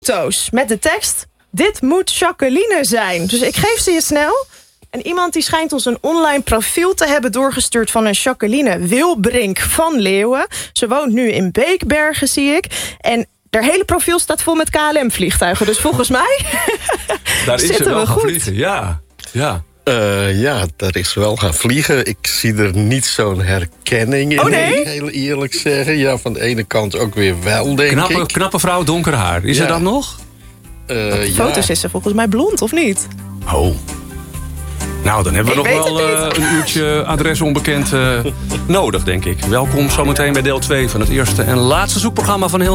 foto's met de tekst: dit moet Jacqueline zijn. Dus ik geef ze je snel. En iemand die schijnt ons een online profiel te hebben doorgestuurd van een Jacqueline Wilbrink van Leeuwen. Ze woont nu in Beekbergen, zie ik. En haar hele profiel staat vol met KLM-vliegtuigen. Dus volgens mij daar is zitten ze wel we gaan goed. vliegen, ja. Ja, daar is wel gaan vliegen. Ik zie er niet zo'n herkenning in, Oh, nee? moet ik heel eerlijk zeggen. Ja, van de ene kant ook weer wel, denk ik. Knappe vrouw, donker haar. Is Ja. er dat nog? Foto's is ze volgens mij blond, of niet? Oh. Nou, dan hebben we Ik nog weet wel het een uurtje adres onbekend nodig, denk ik. Welkom zometeen bij deel 2 van het eerste en laatste zoekprogramma van heel